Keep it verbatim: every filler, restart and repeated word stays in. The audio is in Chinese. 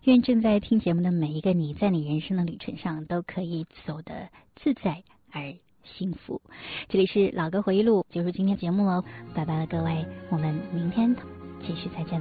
愿正在听节目的每一个你，在你人生的旅程上都可以走得自在而幸福。这里是老歌回忆录，就是今天节目喽，拜拜了各位，我们明天继续再见。